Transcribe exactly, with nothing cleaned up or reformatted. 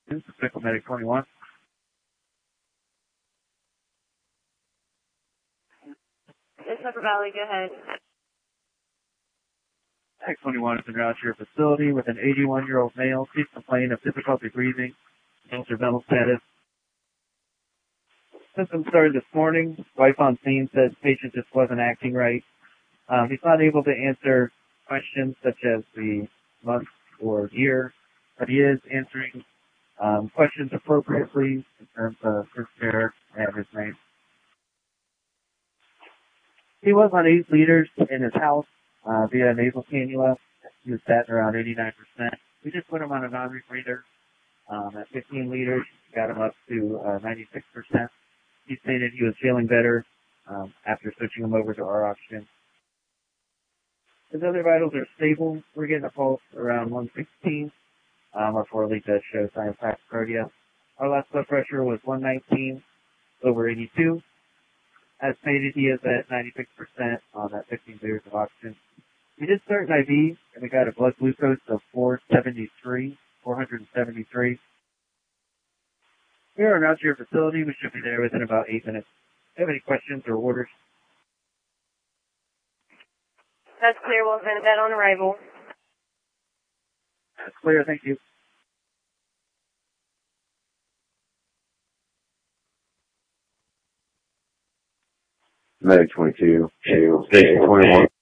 This is Pickle Medic twenty-one. It's Upper Valley, go ahead. X twenty-one is en route to your facility with an eighty-one-year-old male. Please complain of difficulty breathing, mental status. Symptoms started this morning. Wife on scene says patient just wasn't acting right. Um, he's not able to answer questions such as the month or year, but he is answering um, questions appropriately in terms of his care and his name. He was on eight liters in his house uh, via nasal cannula. He was sat around eighty-nine percent. We just put him on a non-rebreather um, at fifteen liters, got him up to uh, ninety-six percent. He stated he was feeling better um, after switching him over to our oxygen. His other vitals are stable. We're getting a pulse around one sixteen. Um, our four-lead does show signs of tachycardia. Our last blood pressure was one nineteen over eighty-two. As stated, he is at ninety-six percent on that fifteen liters of oxygen. We did start an I V, and we got a blood glucose of four seventy-three, four seventy-three. We are around to your facility. We should be there within about eight minutes. If you have any questions or orders? That's clear. We'll send that on arrival. That's clear. Thank you. Medic twenty-two, Station twenty-one.